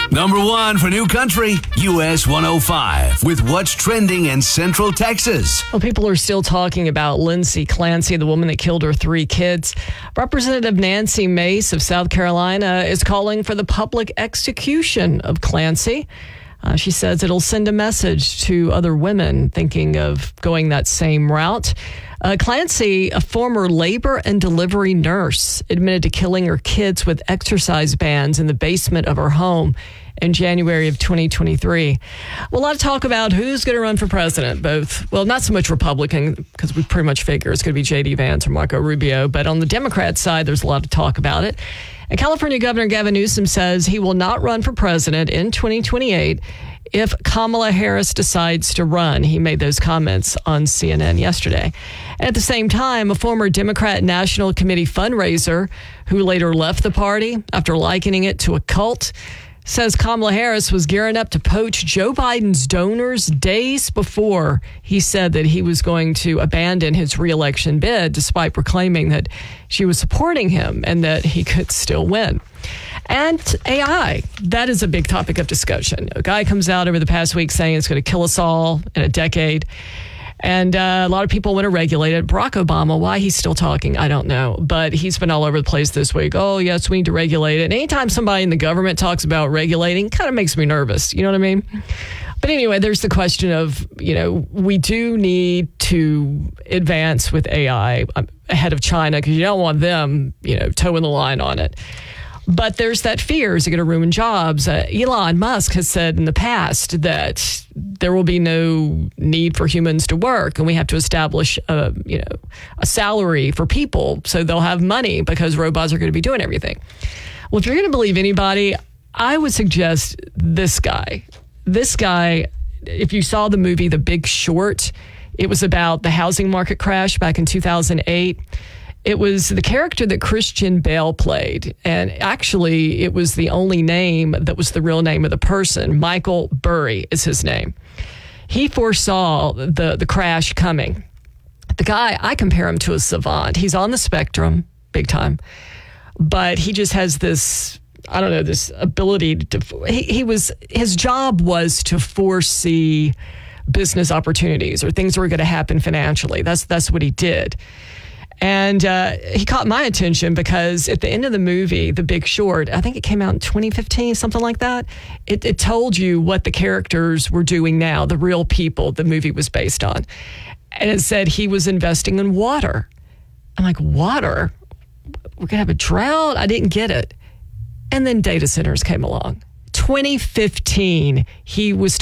Number 1 for New Country, US 105, with what's trending in Central Texas. Well, people are still talking about Lindsay Clancy, the woman that killed her 3 kids. Representative Nancy Mace of South Carolina is calling for the public execution of Clancy. She says it'll send a message to other women thinking of going that same route. Clancy, a former labor and delivery nurse, admitted to killing her kids with exercise bands in the basement of her home in January of 2023. Well, a lot of talk about who's going to run for president, both, well, not so much Republican, because we pretty much figure it's going to be J.D. Vance or Marco Rubio, but on the Democrat side, there's a lot of talk about it. And California Governor Gavin Newsom says he will not run for president in 2028 if Kamala Harris decides to run. He made those comments on CNN yesterday. And at the same time, a former Democrat National Committee fundraiser who later left the party after likening it to a cult says Kamala Harris was gearing up to poach Joe Biden's donors days before he said that he was going to abandon his reelection bid, despite proclaiming that she was supporting him and that he could still win. And AI, that is a big topic of discussion. A guy comes out over the past week saying it's going to kill us all in a decade. And a lot of people want to regulate it. Barack Obama, why he's still talking, I don't know. But he's been all over the place this week. Oh, yes, we need to regulate it. And anytime somebody in the government talks about regulating, it kind of makes me nervous. You know what I mean? But anyway, there's the question of, we do need to advance with AI ahead of China because you don't want them, toeing the line on it. But there's that fear, is it going to ruin jobs? Elon Musk has said in the past that there will be no need for humans to work, and we have to establish a salary for people so they'll have money because robots are going to be doing everything. Well, if you're going to believe anybody, I would suggest this guy. This guy, if you saw the movie The Big Short, it was about the housing market crash back in 2008. It was the character that Christian Bale played, and actually it was the only name that was the real name of the person. Michael Burry is his name. He foresaw the crash coming. The guy, I compare him to a savant. He's on the spectrum, big time, but he just has this, this ability to, his job was to foresee business opportunities or things that were going to happen financially. That's what he did. And he caught my attention because at the end of the movie, The Big Short, I think it came out in 2015, something like that. It told you what the characters were doing now, the real people the movie was based on. And it said he was investing in water. I'm like, water? We're going to have a drought? I didn't get it. And then data centers came along. 2015, he was